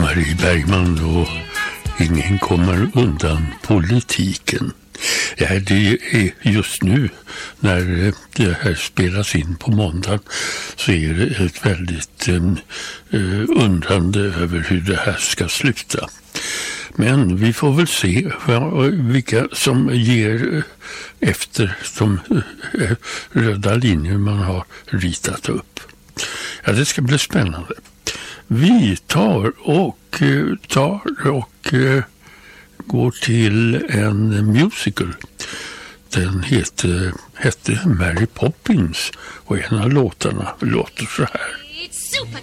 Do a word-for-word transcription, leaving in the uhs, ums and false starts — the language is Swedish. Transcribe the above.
Marie Bergman och ingen kommer undan politiken. Ja, det är just nu när det här spelas in på måndag så är det ett väldigt eh, undrande över hur det här ska sluta. Men vi får väl se vilka som ger efter de röda linjer man har ritat upp. Ja, det ska bli spännande. Vi tar och tar och går till en musical. Den heter, hette Mary Poppins och en av låtarna låter så här.